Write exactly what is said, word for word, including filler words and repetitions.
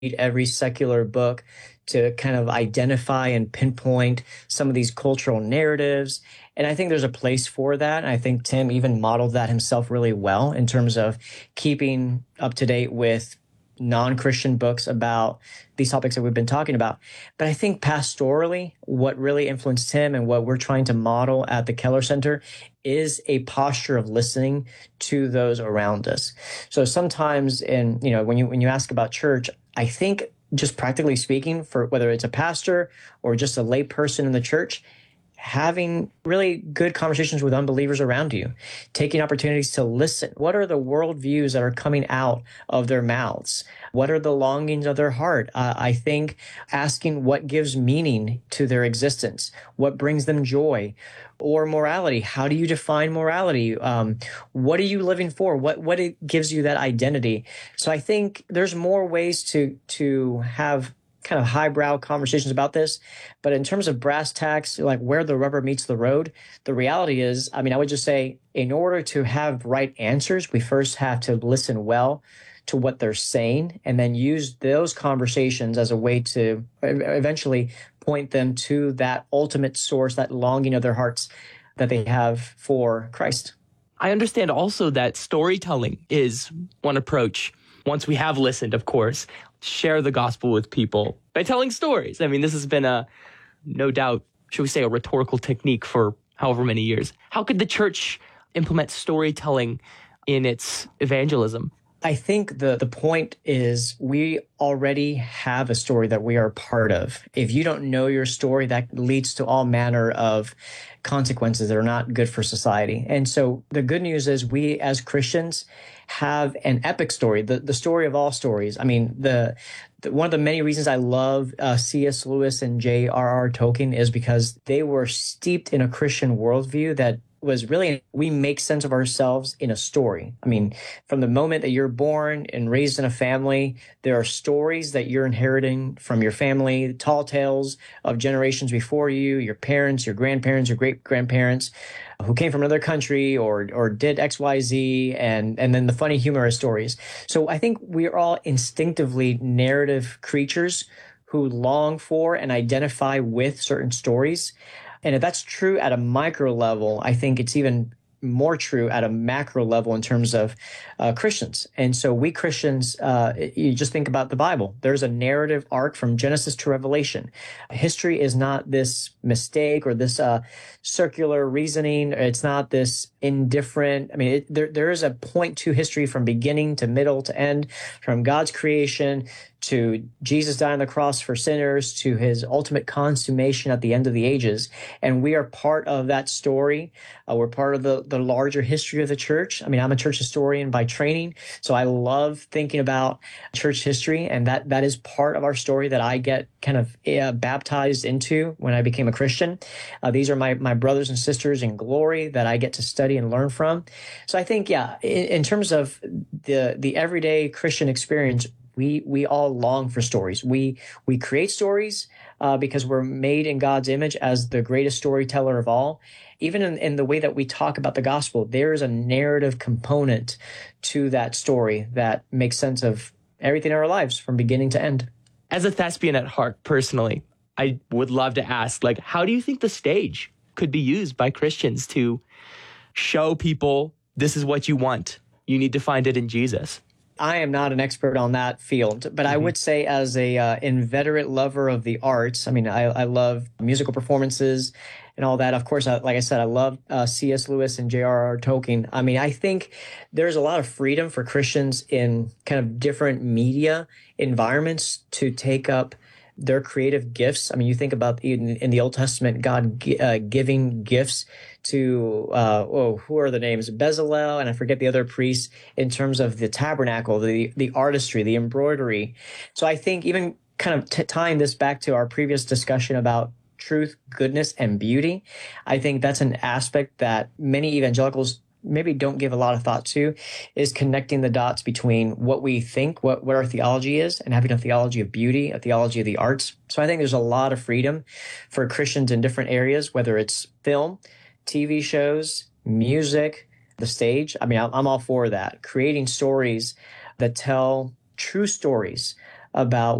every secular book to kind of identify and pinpoint some of these cultural narratives. And I think there's a place for that. And I think Tim even modeled that himself really well in terms of keeping up to date with non-Christian books about these topics that we've been talking about. But I think pastorally, what really influenced him and what we're trying to model at the Keller Center is a posture of listening to those around us. So sometimes in, you know, when you when you ask about church, I think just practically speaking, for whether it's a pastor or just a lay person in the church, having really good conversations with unbelievers around you, taking opportunities to listen. What are the worldviews that are coming out of their mouths? What are the longings of their heart? Uh, I think asking what gives meaning to their existence, what brings them joy, or morality. How do you define morality? Um, what are you living for? What what it gives you that identity? So I think there's more ways to to have kind of highbrow conversations about this. But in terms of brass tacks, like where the rubber meets the road, the reality is, I mean, I would just say in order to have right answers, we first have to listen well to what they're saying and then use those conversations as a way to eventually point them to that ultimate source, that longing of their hearts that they have for Christ. I understand also that storytelling is one approach. Once we have listened, of course, share the gospel with people by telling stories. I mean, this has been a, no doubt, should we say, a rhetorical technique for however many years. How could the church implement storytelling in its evangelism? I think the, the point is we already have a story that we are part of. If you don't know your story, that leads to all manner of consequences that are not good for society. And so the good news is we as Christians have an epic story, the, the story of all stories. I mean, the, the one of the many reasons I love uh, C S Lewis and J R R Tolkien is because they were steeped in a Christian worldview that was really, we make sense of ourselves in a story. I mean, from the moment that you're born and raised in a family, there are stories that you're inheriting from your family, tall tales of generations before you, your parents, your grandparents, your great-grandparents who came from another country or or did X Y Z, and, and then the funny, humorous stories. So I think we're all instinctively narrative creatures who long for and identify with certain stories. And if that's true at a micro level, I think it's even more true at a macro level in terms of uh, Christians. And so we Christians, uh, you just think about the Bible. There's a narrative arc from Genesis to Revelation. History is not this mistake or this uh, circular reasoning. It's not this indifferent. I mean, it, there there is a point to history from beginning to middle to end, from God's creation to Jesus dying on the cross for sinners, to his ultimate consummation at the end of the ages. And we are part of that story. Uh, we're part of the, the larger history of the church. I mean, I'm a church historian by training, so I love thinking about church history, and that that is part of our story that I get kind of uh, baptized into when I became a Christian. Uh, these are my, my brothers and sisters in glory that I get to study and learn from. So I think, yeah, in, in terms of the the everyday Christian experience, We we all long for stories. We we create stories uh, because we're made in God's image as the greatest storyteller of all. Even in, in the way that we talk about the gospel, there is a narrative component to that story that makes sense of everything in our lives from beginning to end. As a thespian at heart, personally, I would love to ask, like, how do you think the stage could be used by Christians to show people this is what you want? You need to find it in Jesus. I am not an expert on that field, but mm-hmm. I would say as a uh, inveterate lover of the arts, I mean, I, I love musical performances and all that. Of course, I, like I said, I love uh, C S Lewis and J R R Tolkien. I mean, I think there's a lot of freedom for Christians in kind of different media environments to take up their creative gifts. I mean, you think about in, in the Old Testament, God uh, giving gifts to, uh, oh, who are the names? Bezalel, and I forget the other priests, in terms of the tabernacle, the the artistry, the embroidery. So I think even kind of t- tying this back to our previous discussion about truth, goodness, and beauty, I think that's an aspect that many evangelicals maybe don't give a lot of thought to, is connecting the dots between what we think, what, what our theology is, and having a theology of beauty, a theology of the arts. So I think there's a lot of freedom for Christians in different areas, whether it's film, T V shows, music, the stage. I mean, I'm all for that. Creating stories that tell true stories about